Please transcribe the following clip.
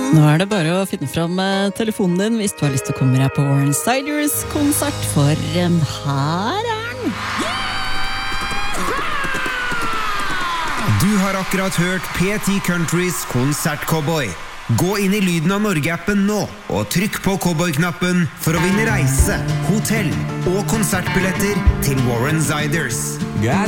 Nå det bare å finne fram telefonen din hvis du har lyst til å komme deg på Warren Siders konsert, for her den. Du har akkurat hørt P10 Countries Konsertcowboy. Gå inn i Lyden av Norge-appen nå og trykk på cowboy-knappen for å vinne reise, hotell og konsertbilletter til Warren Siders. God